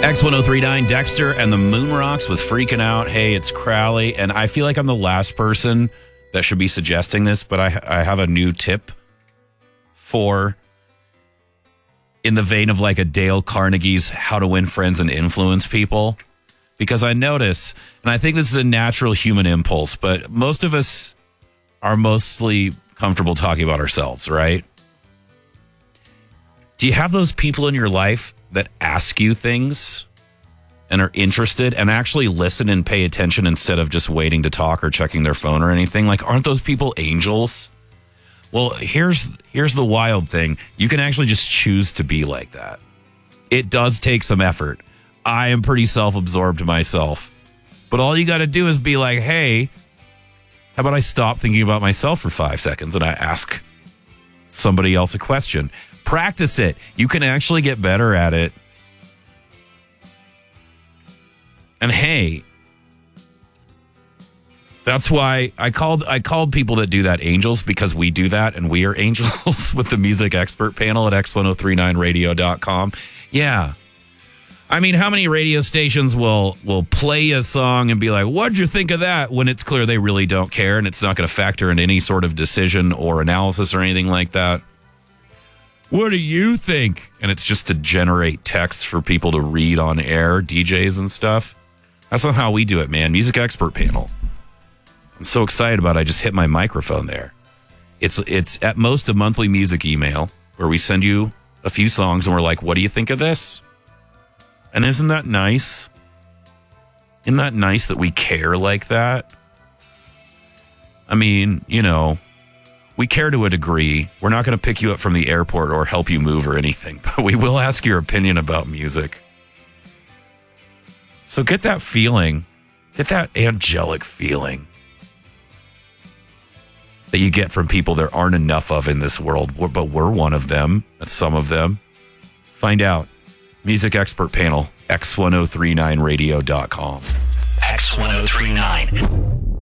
X1039, Dexter and the Moonrocks with Freaking Out. Hey, it's Crowley, and I feel like I'm the last person that should be suggesting this, but I have a new tip for, in the vein of like a Dale Carnegie's How to Win Friends and Influence People, because I notice, and I think this is a natural human impulse, but most of us are mostly comfortable talking about ourselves, right? Do you have those people in your life that ask you things and are interested and actually listen and pay attention instead of just waiting to talk or checking their phone or anything? Like, aren't those people angels? Well, here's the wild thing. You can actually just choose to be like that. It does take some effort. I am pretty self-absorbed myself. But all you got to do is be like, hey, how about I stop thinking about myself for 5 seconds and I ask somebody else a question? Practice it. You can actually get better at it. And hey, that's why I called people that do that angels, because we do that and we are angels with the music expert panel at x1039radio.com. Yeah. I mean, how many radio stations will play a song and be like, what'd you think of that? When it's clear they really don't care and it's not going to factor in any sort of decision or analysis or anything like that. What do you think? And it's just to generate text for people to read on air, DJs and stuff. That's not how we do it, man. Music expert panel. I'm so excited about it. I just hit my microphone there. It's at most a monthly music email where we send you a few songs and we're like, what do you think of this? And isn't that nice? Isn't that nice that we care like that? I mean, you know, we care to a degree. We're not going to pick you up from the airport or help you move or anything, but we will ask your opinion about music. So get that feeling, get that angelic feeling that you get from people there aren't enough of in this world, but we're one of them, some of them. Find out. Music expert panel, x1039radio.com. X1039.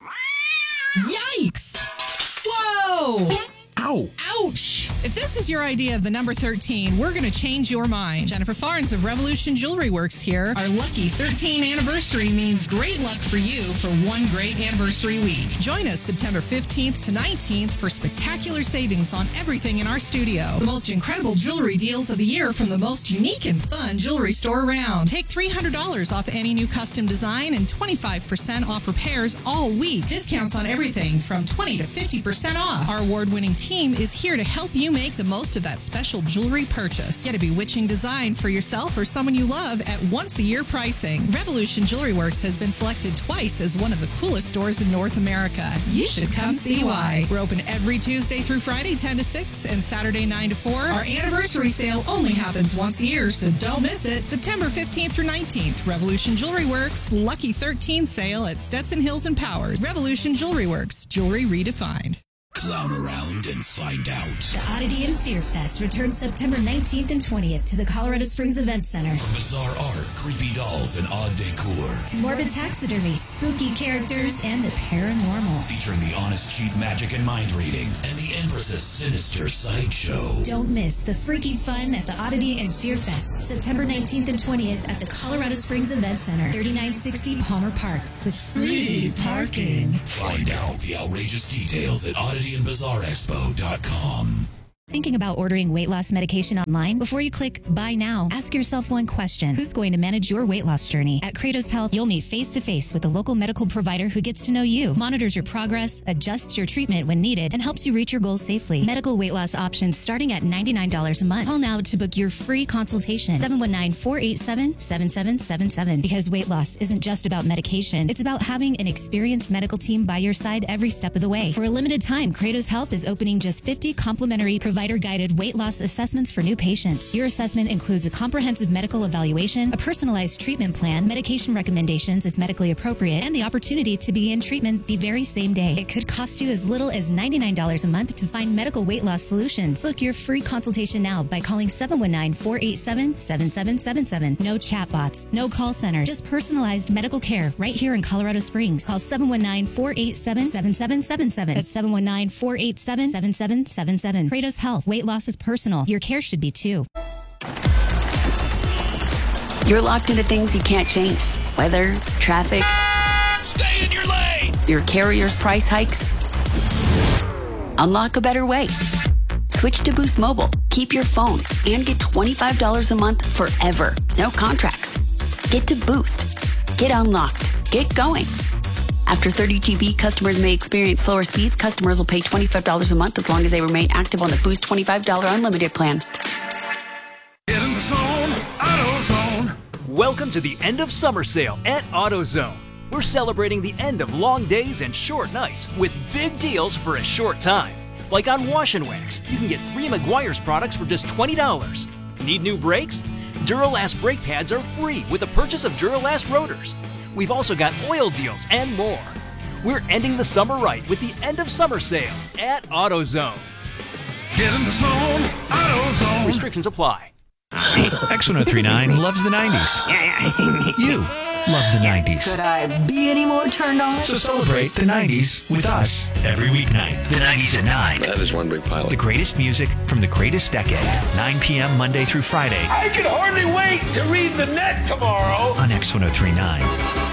Yikes! Whoa! Ow! Ouch! If this is your idea of the number 13, we're going to change your mind. Jennifer Farnes of Revolution Jewelry Works here. Our lucky 13 anniversary means great luck for you for one great anniversary week. Join us September 15th to 19th for spectacular savings on everything in our studio. The most incredible jewelry deals of the year from the most unique and fun jewelry store around. Take $300 off any new custom design and 25% off repairs all week. Discounts on everything from 20 to 50% off. Our award-winning team is here to help you make the most of that special jewelry purchase. Get a bewitching design for yourself or someone you love at once-a-year pricing. Revolution Jewelry Works has been selected twice as one of the coolest stores in North America. You should come see why. We're open every Tuesday through Friday, 10 to 6, and Saturday, 9 to 4. Our anniversary sale only happens once a year, so don't miss it. September 15th through 19th, Revolution Jewelry Works, Lucky 13 sale at Stetson Hills and Powers. Revolution Jewelry Works, jewelry redefined. Clown around and find out. The Oddity and Fear Fest returns September 19th and 20th to the Colorado Springs Event Center. From bizarre art, creepy dolls, and odd decor, To morbid taxidermy, spooky characters, and the paranormal. featuring the honest cheat magic and mind reading, and the Empress's sinister sideshow. Don't miss the freaky fun at the Oddity and Fear Fest, September 19th and 20th at the Colorado Springs Event Center, 3960 Palmer Park, with free parking. Find out the outrageous details at oddityandbizarrexpo.com. Thinking about ordering weight loss medication online? Before you click buy now, ask yourself one question. Who's going to manage your weight loss journey? At Kratos Health, you'll meet face-to-face with a local medical provider who gets to know you, monitors your progress, adjusts your treatment when needed, and helps you reach your goals safely. Medical weight loss options starting at $99 a month. Call now to book your free consultation. 719-487-7777. Because weight loss isn't just about medication. It's about having an experienced medical team by your side every step of the way. For a limited time, Kratos Health is opening just 50 complimentary provider-guided weight loss assessments for new patients. Your assessment includes a comprehensive medical evaluation, a personalized treatment plan, medication recommendations if medically appropriate, and the opportunity to begin treatment the very same day. It could cost you as little as $99 a month to find medical weight loss solutions. Book your free consultation now by calling 719-487-7777. No chatbots, no call centers, just personalized medical care right here in Colorado Springs. Call 719-487-7777. That's 719-487-7777. Kratos Health. Weight loss is personal. Your care should be too. You're locked into things you can't change. Weather, traffic. Stay in your lane! Your carrier's price hikes. Unlock a better way. Switch to Boost Mobile. Keep your phone and get $25 a month forever. No contracts. Get to Boost. Get unlocked. Get going. After 30 GB, customers may experience slower speeds. Customers will pay $25 a month as long as they remain active on the Boost $25 unlimited plan. Get in the zone, AutoZone. Welcome to the end of summer sale at AutoZone. We're celebrating the end of long days and short nights with big deals for a short time. Like on Wash and Wax, you can get 3 Meguiar's products for just $20. Need new brakes? Duralast brake pads are free with the purchase of Duralast rotors. We've also got oil deals and more. We're ending the summer right with the end of summer sale at AutoZone. Get in the zone, AutoZone. Restrictions apply. X1039 loves the 90s. You love the 90s. Could I be any more turned on? So celebrate the 90s with us every weeknight. The 90s at 9. That is one big pile. The greatest music from the greatest decade. 9 p.m. Monday through Friday I can hardly wait to read the net tomorrow. on X1039.